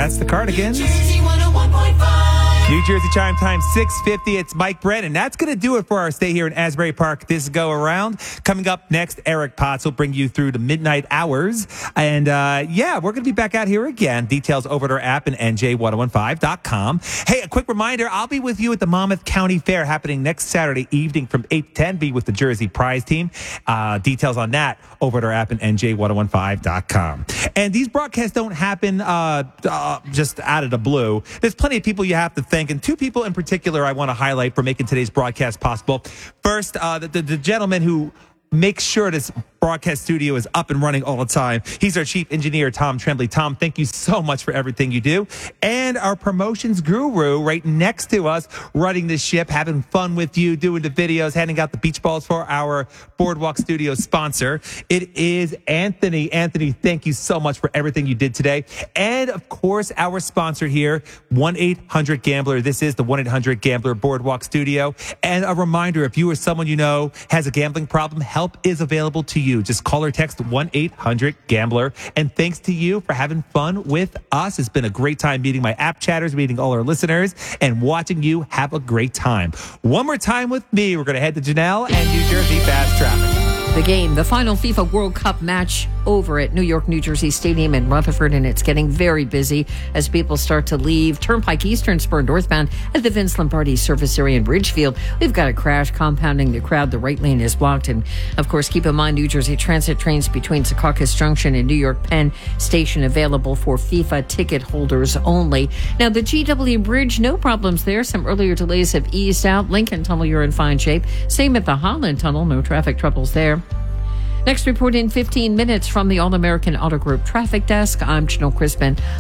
That's the Cardigans. New Jersey 101.5. New Jersey Chime Time 6:50. It's Mike Brent, and that's going to do it for our stay here in Asbury Park this go around. Coming up next, Eric Potts will bring you through the midnight hours. And we're going to be back out here again. Details over at our app and NJ1015.com. Hey, a quick reminder, I'll be with you at the Monmouth County Fair happening next Saturday evening from 8 to 10. Be with the Jersey Prize Team. Details on that over at our app and NJ1015.com. And these broadcasts don't happen just out of the blue. There's plenty of people you have to thank, and two people in particular I want to highlight for making today's broadcast possible. First, the gentleman who makes sure this broadcast studio is up and running all the time. He's our chief engineer, Tom Tremblay. Tom, thank you so much for everything you do. And our promotions guru right next to us, running the ship, having fun with you, doing the videos, handing out the beach balls for our Boardwalk Studio sponsor. It is Anthony. Anthony, thank you so much for everything you did today. And of course, our sponsor here, 1-800-GAMBLER. This is the 1-800-GAMBLER Boardwalk Studio. And a reminder, if you or someone you know has a gambling problem, help is available to you. Just call or text 1-800-GAMBLER. And thanks to you for having fun with us. It's been a great time meeting my app chatters, meeting all our listeners, and watching you have a great time. One more time with me. We're going to head to Janelle and New Jersey Fast Traffic. The game, the final FIFA World Cup match over at New York, New Jersey Stadium in Rutherford, and it's getting very busy as people start to leave Turnpike Eastern Spur northbound at the Vince Lombardi service area in Ridgefield. We've got a crash compounding the crowd. The right lane is blocked. And, of course, keep in mind New Jersey Transit trains between Secaucus Junction and New York Penn Station available for FIFA ticket holders only. Now, the GW Bridge, no problems there. Some earlier delays have eased out. Lincoln Tunnel, you're in fine shape. Same at the Holland Tunnel. No traffic troubles there. Next report in 15 minutes from the All-American Auto Group Traffic Desk. I'm Janelle Crispin.